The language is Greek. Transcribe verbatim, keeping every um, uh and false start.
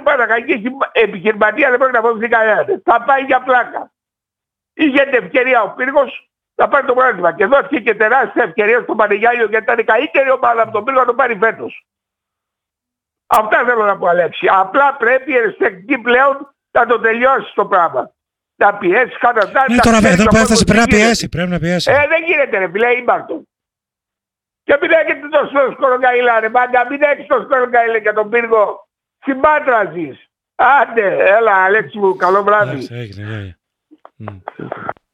Παναχαϊκή επιχειρηματία δεν πρέπει να βοηθήσει κανένα. Θα πάει για πλάκα. Είχε την ευκαιρία ο Πύργος να πάρει το πρόβλημα. Και δόθηκε και τεράστια ευκαιρία στον Πανεγιάλιο γιατί ήταν η καλύτερη ομάδα από τον Πύργο να το πάρει φέτος. Αυτά θέλω να πω, Αλέξη. Απλά πρέπει η Ερστεχνική πλέον να το τελειώσει το πράγμα. Να πιέσει κατά Ναι, τώρα εδώ που έφτασε πρέπει να πιέσει. Πρέπει να πιέσει. Ε, δεν γίνεται, ρε φίλε, ήμαρτον. Και μην έχετε τόσο σκοροκαίλα, ρε μάγκα, μην έχεις τόσο σκοροκαίλα για τον Πύργο. Στην Πάτρα ζεις. Άντε, έλα, Αλέξη μου, καλό βράδυ. Έγινε, έγινε.